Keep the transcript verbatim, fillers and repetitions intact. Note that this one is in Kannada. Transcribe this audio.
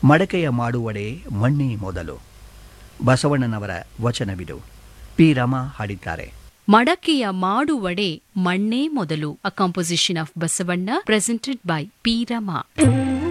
ಮಡಕೆಯ ಮಾಡುವಡೆ ಮಣ್ಣೇ ಮೊದಲು. ಬಸವಣ್ಣನವರ ವಚನವಿದು. ಪಿ ರಮಾ ಹಾಡಿದ್ದಾರೆ. ಮಡಕೆಯ ಮಾಡುವಡೆ ಮಣ್ಣೇ ಮೊದಲು. ಅ composition of Basavanna, presented by P Rama.